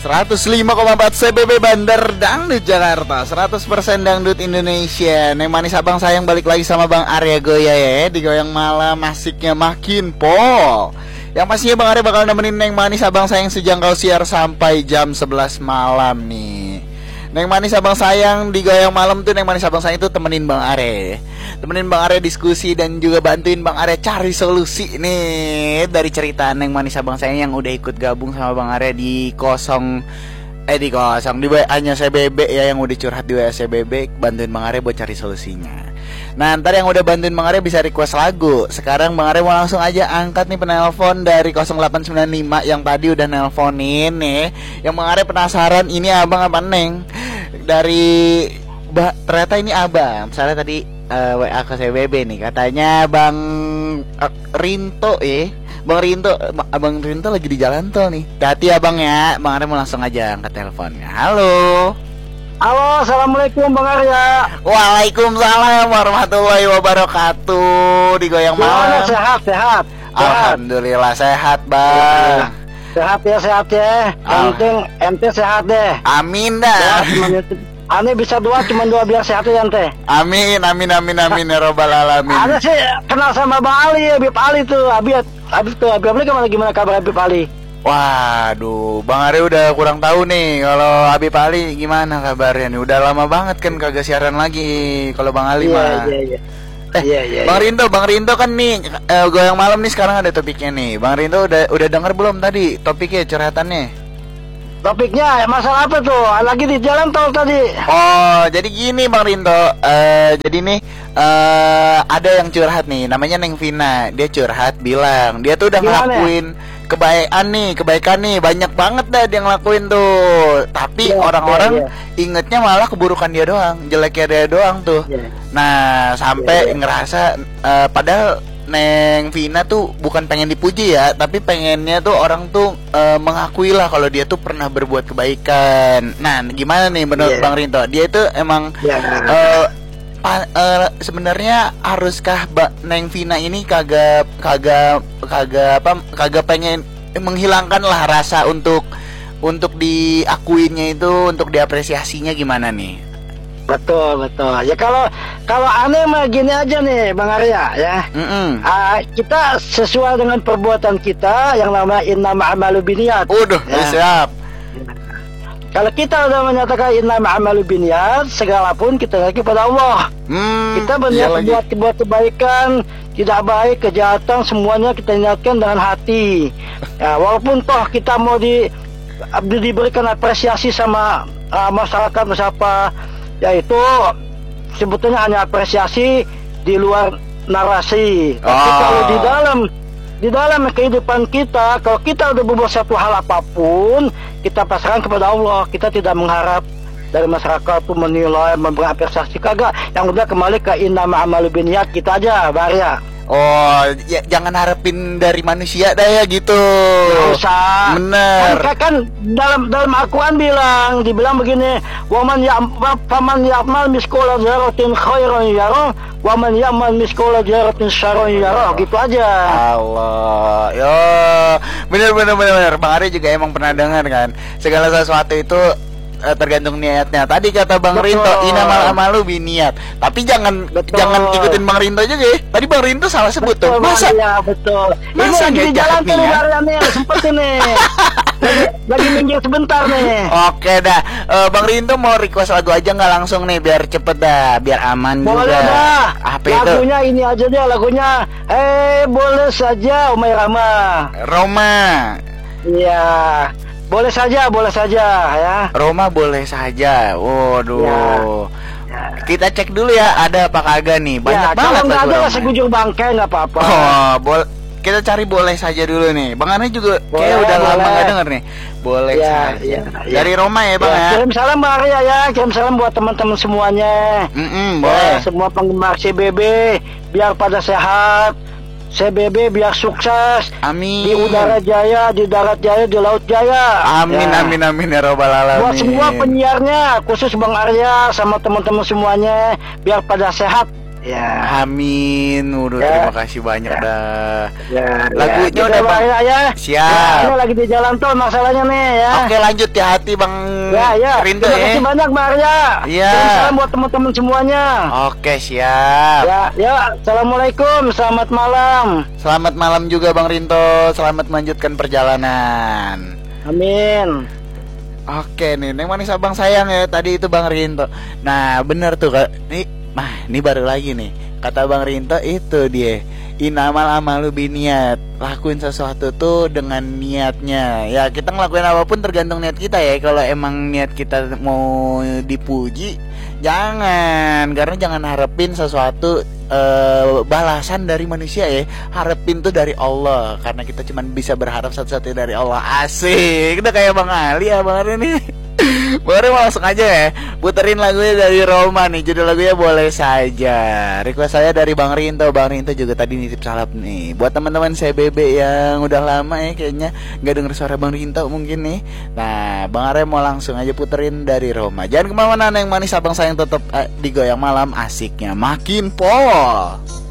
105,4 CBB Bandar Dangdut Jakarta, 100% Dangdut Indonesia. Neng manis abang sayang balik lagi sama Bang Arya Goya ya. Di goyang malam asiknya makin pol. Yang pastinya Bang Arya bakal nemenin Neng manis abang sayang sejangkau siar sampai jam 11 malam nih. Neng manis abang sayang di goyang malam tuh, Neng manis abang sayang itu temenin Bang Arya. Temenin Bang Arya diskusi dan juga bantuin Bang Arya cari solusi nih dari cerita Neng manis abang sayang yang udah ikut gabung sama Bang Arya di di WA-nya CBB ya, yang udah curhat di WA CBB, bantuin Bang Arya buat cari solusinya. Nah, ntar yang udah bantuin Bang Arya bisa request lagu. Sekarang Bang Arya mau langsung aja angkat nih penelpon dari 0895 yang tadi udah nelponin nih. Yang Bang Arya penasaran ini abang apa Neng? Dari ternyata ini abang. Misalnya tadi WA ke CBB nih, katanya Bang Rinto ya. Abang Rinto lagi di jalan tol nih. Hati abang ya. Bang Arya mau langsung aja angkat teleponnya. Halo. Halo, assalamualaikum Bang Arya. Waalaikumsalam warahmatullahi wabarakatuh. Di goyang malam. Sehat. Alhamdulillah sehat Bang. Sehat ya. Penting ente sehat deh. Amin dah. Ane bisa cuma dua biar sehat ya ente. Amin ya robbal alamin. Ane sih kenal sama Bang Ali, Habib Ali tuh. Habib gimana kabar Habib Ali? Waduh, Bang Arya udah kurang tahu nih kalau Habib Ali gimana kabarnya nih. Udah lama banget kan kagak siaran lagi kalau Bang Ali mah. Iya. Bang Rinto kan nih goyang malam nih sekarang ada topiknya nih. Bang Rinto udah denger belum tadi topiknya, curhatannya? Topiknya masalah apa tuh? Lagi di jalan tol tadi. Oh, jadi gini Bang Rinto. Jadi nih ada yang curhat nih, namanya Neng Vina. Dia curhat bilang dia tuh udah ngelakuin kebaikan nih banyak banget dah dia ngelakuin tuh. Tapi orang-orang ingetnya malah keburukan dia doang, jeleknya dia doang tuh. Nah, sampai ngerasa padahal Neng Vina tuh bukan pengen dipuji ya, tapi pengennya tuh orang tuh mengakui lah kalau dia tuh pernah berbuat kebaikan. Nah, gimana nih menurut Bang Rinto? Dia itu emang sebenarnya haruskah Neng Vina ini kagak pengen menghilangkan lah rasa untuk diakuinnya itu, untuk diapresiasinya, gimana nih? Betul. Ya kalau aneh mah gini aja nih Bang Arya ya. Kita sesuai dengan perbuatan kita yang namanya innamal a'malu binniyat. Siap. Kalau kita udah menyatakan innamal a'malu binniyat, segala pun kita lagi pada Allah. Kita berniat buat kebaikan, tidak baik, kejahatan, semuanya kita niatkan dengan hati. Ya, walaupun toh kita mau diberikan apresiasi sama masyarakat siapa, yaitu sebetulnya hanya apresiasi di luar narasi. Tapi kalau di dalam kehidupan kita, kalau kita udah berbuat satu hal apapun, kita pasrahkan kepada Allah. Kita tidak mengharap dari masyarakat itu menilai, memberi apresiasi, kagak. Yang udah kembali ke innamal a'malu binniyat kita aja, Barya. Oh, ya, jangan harapin dari manusia dah ya gitu. Nggak usah. Bener. Kan dalam Al-Quran dibilang begini, waman ya'mal miskola dzarratin khairan yarah, waman ya'mal miskola dzarratin syarran yarah. Gitu aja. Allah, yo, bener. Bang Arya juga emang pernah dengar kan, segala sesuatu itu tergantung niatnya. Tadi kata Bang Rinto, innamal a'malu binniyat. Tapi jangan ikutin Bang Rinto juga ya. Tadi Bang Rinto salah sebut tuh. Masa? Ya, betul. Masa ini di jalan tuh nih, sempet ini. lagi minggir sebentar nih. Oke dah. Bang Rinto mau request lagu aja nggak langsung nih, biar cepet dah, biar aman. Boleh juga. Dah. Apa lagunya itu? Ini aja deh lagunya. Boleh saja Umay Roma. Iya. Boleh saja ya. Roma boleh saja. Waduh. Ya. Kita cek dulu ya, ada apa kagak nih. Banyak banget. Kalau nggak ada segujur bangkai nggak apa-apa. Kita cari boleh saja dulu nih. Bang Arya juga kayak udah lama nggak denger nih. Boleh saja. Dari Roma ya Bang ya. Kirim salam Bang Arya ya. Kirim salam buat teman-teman semuanya. Boleh. Semua penggemar CBB biar pada sehat. CBB biar sukses. Amin. Di udara jaya, di darat jaya, di laut jaya. Amin ya robbal alamin. Buat semua penyiarnya, khusus Bang Arya sama teman-teman semuanya, biar pada sehat Ya. Amin. Udah terima kasih banyak dah. Ya. Lagunya udah Bang. Ya. Siap. Ini lagi di jalan tol masalahnya nih ya. Oke, lanjut ya hati Bang Rinto Terima kasih banyak Bang Arya. Iya. Salam buat teman-teman semuanya. Oke, siap. Ya. Assalamualaikum. Selamat malam. Selamat malam juga Bang Rinto. Selamat melanjutkan perjalanan. Amin. Oke nih, Neng Manis Abang sayang ya. Tadi itu Bang Rinto. Nah, bener tuh Kak. Ini baru lagi nih. Kata Bang Rinto itu dia. Inamal amalu biniat. Lakuin sesuatu tuh dengan niatnya. Ya, kita ngelakuin apapun tergantung niat kita ya. Kalau emang niat kita mau dipuji, jangan. Karena jangan harapin sesuatu balasan dari manusia ya. Harapin tuh dari Allah. Karena kita cuma bisa berharap satu-satunya dari Allah. Asik. Udah kayak Bang Ali ya Bang Ari nih. Baru langsung aja ya. Puterin lagunya dari Roma nih. Judul lagunya Boleh Saja. Request saya dari Bang Rinto. Bang Rinto juga tadi nitip salam nih buat teman-teman CBB yang udah lama ya kayaknya nggak denger suara Bang Rinto mungkin nih. Nah, Bang Are mau langsung aja puterin dari Roma. Jangan kemana-mana, yang manis abang sayang tetap digoyang malam asiknya makin pol.